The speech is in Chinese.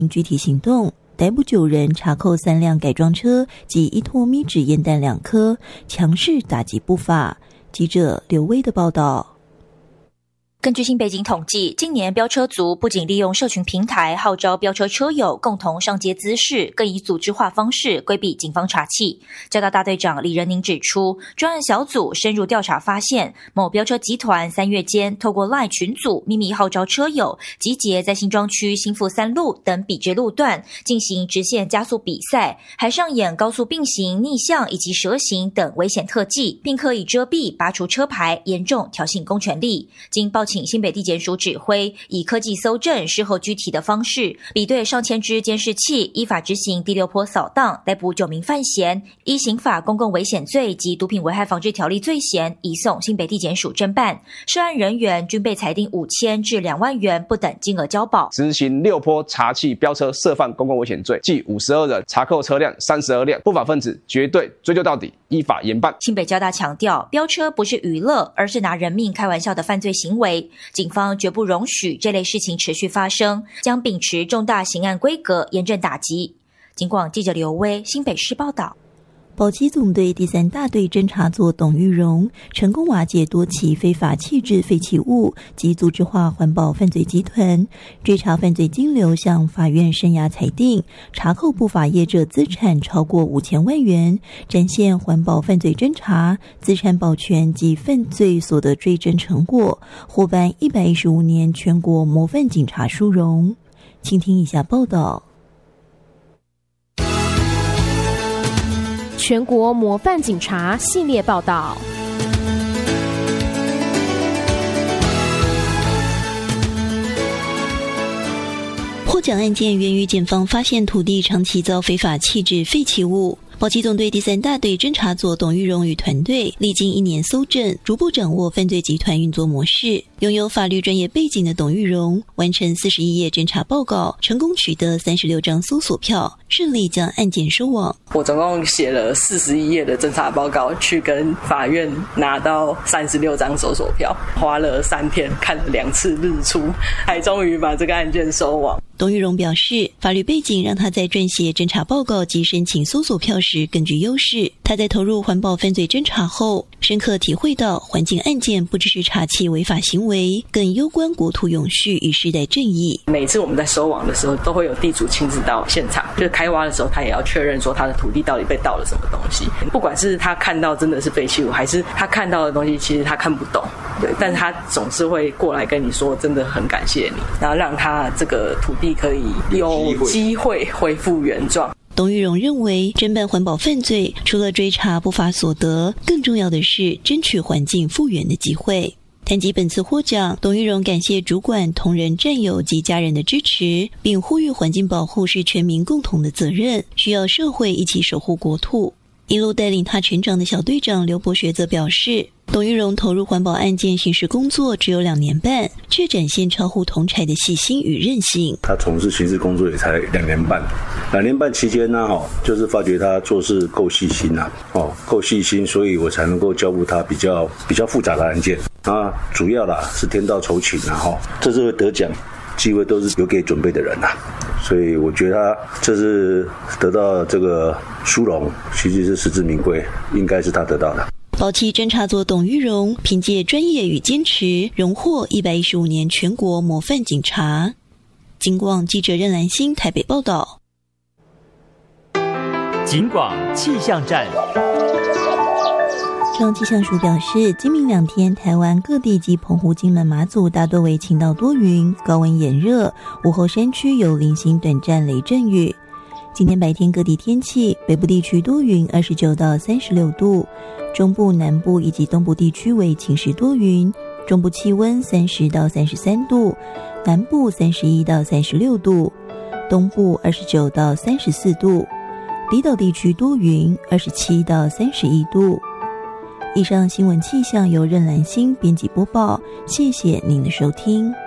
具体行动，逮捕9人，查扣3辆改装车及1坨米纸烟弹2颗，强势打击不法。记者刘威的报道。 根据新北警统计，今年飙车族不仅利用社群平台号召飙车车友共同上街滋事，更以组织化方式规避警方查缉。交大大队长李仁宁指出，专案小组深入调查发现，某飙车集团3月间透过 LINE 群组秘密号召车友集结在新庄区新富3路等笔直路段进行直线加速比赛，还上演高速并行、逆向以及蛇行等危险特技，并刻意遮蔽、拔除车牌，严重挑衅公权力。经报请新北地检署指挥，以科技搜证、事后拘提的方式，比对上千支监视器，依法执行第6波扫荡，逮捕9名犯嫌，依刑法公共危险罪及毒品危害防治条例罪嫌，移送新北地检署侦办。涉案人员均被裁定5000至2万元不等金额交保。 执行6波查缉飙车涉犯公共危险罪，计52人，查扣车辆32辆，不法分子绝对追究到底，依法严办。 新北交大强调，飙车不是娱乐，而是拿人命开玩笑的犯罪行为。警方绝不容许这类事情持续发生，将秉持重大刑案规格，严正打击。警广记者刘威新北市报道。 保基总队第3大队侦查组董玉荣成功瓦解多起非法弃置废弃物及组织化环保犯罪集团，追查犯罪金流向法院声押裁定，查扣不法业者资产超过5000万元，展现环保犯罪侦查、资产保全及犯罪所得追侦成果，获颁115年全国模范警察殊荣。请听以下报道。 全国模范警察系列报道。 获奖案件源于检方发现土地长期遭非法弃置废弃物。保基总队第3大队侦查组董玉荣与团队历经1年搜证，逐步掌握犯罪集团运作模式。拥有法律专业背景的董玉荣完成41页侦查报告，成功取得36张搜索票，顺利将案件收网。 我总共写了41页的侦查报告，去跟法院拿到36张搜索票，花了3天，看了2次日出，才终于把这个案件收网。 董玉荣表示，法律背景让他在撰写侦查报告及申请搜索票时更具优势。他在投入环保犯罪侦查后，深刻体会到环境案件不只是查缉违法行为，更攸关国土永续与世代正义。 每次我们在收网的时候，都会有地主亲自到现场，就是开挖的时候，他也要确认说他的土地到底被盗了什么东西。不管是他看到真的是废弃物，还是他看到的东西其实他看不懂，对，但是他总是会过来跟你说真的很感谢你，然后让他这个土地可以有机会恢复原状。 董玉荣认为，侦办环保犯罪除了追查不法所得，更重要的是争取环境复原的机会。谈及本次获奖，董玉荣感谢主管、同仁、战友及家人的支持，并呼吁环境保护是全民共同的责任，需要社会一起守护国土。一路带领他成长的小队长刘博学则表示，董玉荣投入环保案件刑事工作只有2年半，却展现超乎同侪的细心与韧性。 他从事刑事工作也才2年半，2年半期间呢，就是发觉他做事够细心够细心，所以我才能够交付他比较复杂的案件。主要是天道酬勤这次会得奖机会都是留给准备的人所以我觉得他这次得到这个殊荣，其实是实至名归，应该是他得到的。 保期侦查组董玉荣凭借专业与坚持，荣获115年全国模范警察。警广记者任兰心台北报道。 警广气象站。 中央气象署表示，今明2天台湾各地及澎湖、金门、马祖大多为晴到多云，高温炎热，午后山区有零星短暂雷阵雨。今天白天各地天气，北部地区多云29到36度，中部、南部以及东部地区为晴时多云，中部气温30到33度，南部31到36度，东部29到34度，离岛地区多云27到31度。以上新闻气象由任兰心编辑播报，谢谢您的收听。